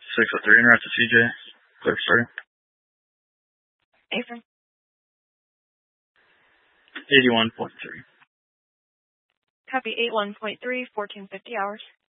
603 interrupted CJ. Clear for starting. Affirm. 81.3. Copy 81.3, 1450 hours.